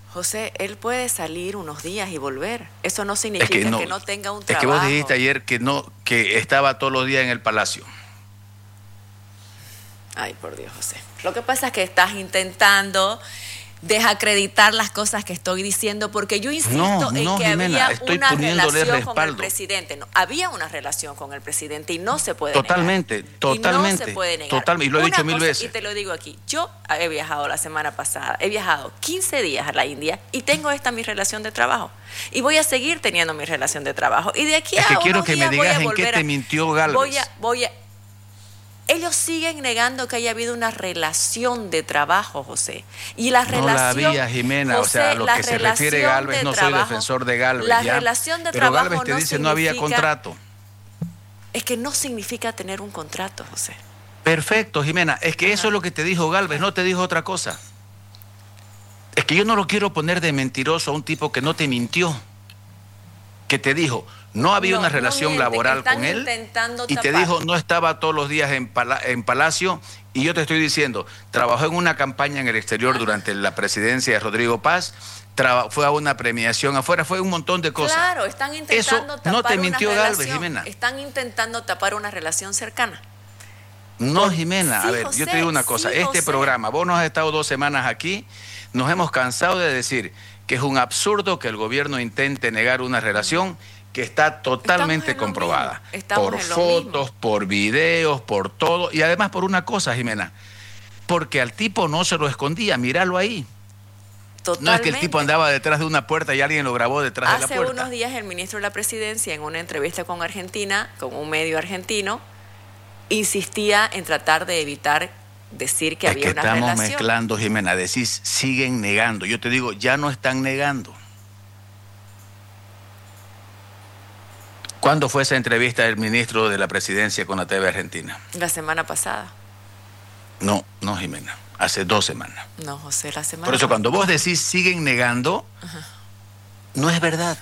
José, él puede salir unos días y volver. Eso no significa que no tenga un trabajo. Es que vos dijiste ayer que estaba todos los días en el palacio. Ay, por Dios, José. Lo que pasa es que estás intentando desacreditar las cosas que estoy diciendo, porque yo insisto en que Jimena, había una relación con el respaldo. presidente. No, había una relación con el presidente y no se puede totalmente, negar. Totalmente. Y no se puede negar. Totalmente, y lo he dicho mil veces. Y te lo digo aquí, yo he viajado la semana pasada, he viajado 15 días a la India y tengo mi relación de trabajo. Y voy a seguir teniendo mi relación de trabajo. Y de aquí a unos quiero que días me digas voy a en qué te mintió Gálvez. Ellos siguen negando que haya habido una relación de trabajo, José. Y la relación... No la había, Jimena. José, o sea, a lo que se refiere Gálvez, no soy defensor de Gálvez. La relación de trabajo Pero Gálvez te dice no había contrato. Es que no significa tener un contrato, José. Perfecto, Jimena. Es que eso es lo que te dijo Gálvez, no te dijo otra cosa. Es que yo no lo quiero poner de mentiroso a un tipo que no te mintió. Que te dijo... No había una relación laboral con él y te dijo no estaba todos los días en Palacio, y yo te estoy diciendo, trabajó en una campaña en el exterior durante la presidencia de Rodrigo Paz, fue a una premiación afuera, fue un montón de cosas. Claro, están intentando tapar no te mintió Gálvez, Jimena. Están intentando tapar una relación cercana. No, Jimena, a ver, José, yo te digo una cosa, programa, vos nos has estado 2 semanas aquí, nos hemos cansado de decir que es un absurdo que el gobierno intente negar una relación que está totalmente comprobada, por fotos, por videos, por todo, y además por una cosa, Jimena, porque al tipo no se lo escondía, míralo ahí. Totalmente. No es que el tipo andaba detrás de una puerta y alguien lo grabó detrás de la puerta. Hace unos días el ministro de la Presidencia, en una entrevista con Argentina, con un medio argentino, insistía en tratar de evitar decir que había una relación. Estamos mezclando, Jimena, decís, siguen negando. Yo te digo, ya no están negando. ¿Cuándo fue esa entrevista del ministro de la Presidencia con la TV Argentina? La semana pasada. No, Jimena, hace 2 semanas. No, José, la semana Por eso cuando vos decís siguen negando, no es verdad.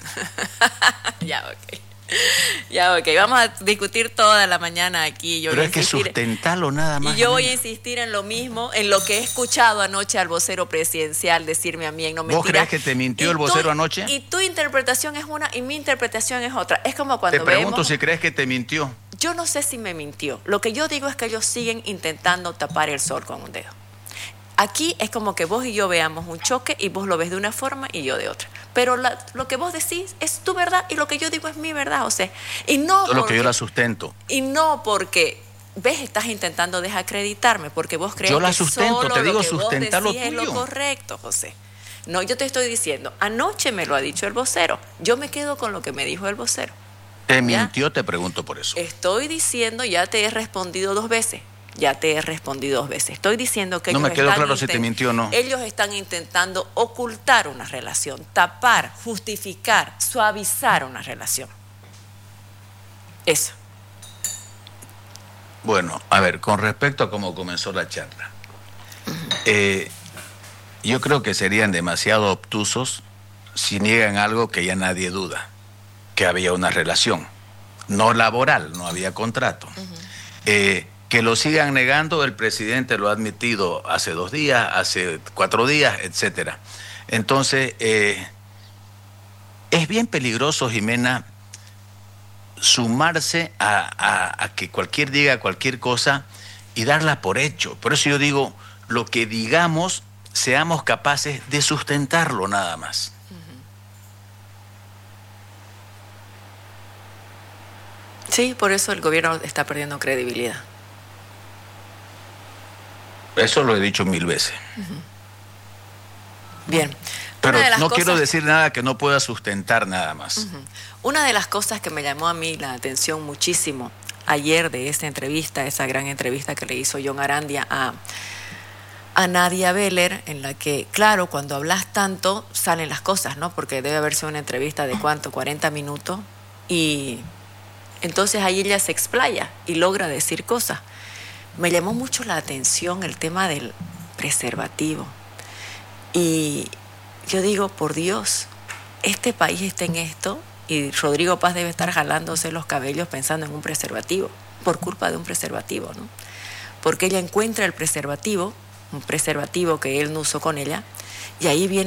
Ya, ok. Vamos a discutir toda la mañana aquí. Pero es que sustentarlo nada más. Y yo voy a insistir en lo mismo, en lo que he escuchado anoche al vocero presidencial decirme a mí en no mentira. ¿Vos crees que te mintió el vocero anoche? Y tu interpretación es una y mi interpretación es otra. Es como cuando te pregunto si crees que te mintió. Yo no sé si me mintió. Lo que yo digo es que ellos siguen intentando tapar el sol con un dedo. Aquí es como que vos y yo veamos un choque y vos lo ves de una forma y yo de otra. Pero lo que vos decís es tu verdad y lo que yo digo es mi verdad, José. Y no todo lo que yo la sustento. Y no porque, ves, estás intentando desacreditarme porque vos crees yo la que sustento, solo te digo lo que sustentar vos lo decís tuyo. Es lo correcto, José. No, yo te estoy diciendo, anoche me lo ha dicho el vocero. Yo me quedo con lo que me dijo el vocero. ¿Te mintió? Te pregunto por eso. Estoy diciendo, ya te he respondido 2 veces. Estoy diciendo que no me quedó claro si te mintió o no. Ellos están intentando ocultar una relación, tapar, justificar, suavizar una relación. Eso. Bueno, a ver, con respecto a cómo comenzó la charla, yo creo que serían demasiado obtusos si niegan algo que ya nadie duda, que había una relación, no laboral, no había contrato. Que lo sigan negando, el presidente lo ha admitido hace 2 días, hace 4 días, etcétera. Entonces, es bien peligroso, Jimena, sumarse a que cualquier diga cualquier cosa y darla por hecho. Por eso yo digo, lo que digamos, seamos capaces de sustentarlo nada más. Sí, por eso el gobierno está perdiendo credibilidad. Eso lo he dicho 1000 veces. Bien. Pero no quiero decir nada que no pueda sustentar nada más. Una de las cosas que me llamó a mí la atención muchísimo ayer de esta entrevista, esa gran entrevista que le hizo John Arandia a Nadia Beller, en la que, claro, cuando hablas tanto salen las cosas, ¿no? Porque debe haber sido una entrevista de ¿cuánto? 40 minutos. Y entonces ahí ella se explaya y logra decir cosas. Me llamó mucho la atención el tema del preservativo. Y yo digo, por Dios, este país está en esto y Rodrigo Paz debe estar jalándose los cabellos pensando en un preservativo, por culpa de un preservativo, ¿no? Porque ella encuentra el preservativo, un preservativo que él no usó con ella, y ahí viene